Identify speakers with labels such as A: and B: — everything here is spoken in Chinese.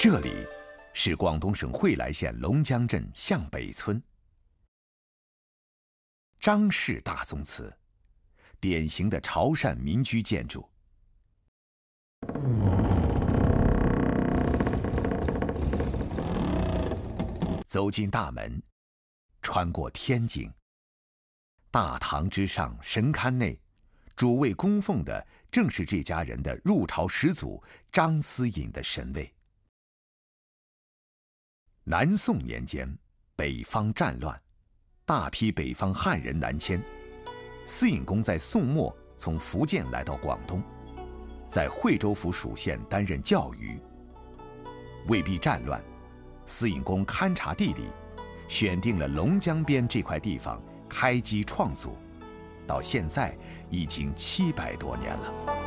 A: 这里是广东省惠来县龙江镇向北村。张氏大宗祠，典型的潮汕民居建筑。走进大门，穿过天井，大堂之上神龛内，主位供奉的正是这家人的入朝始祖张思隐的神位。南宋年间，北方战乱，大批北方汉人南迁。思隐公在宋末从福建来到广东，在惠州府属县担任教谕。为避战乱，思隐公勘察地理，选定了龙江边这块地方开基创祖，到现在已经700多年了。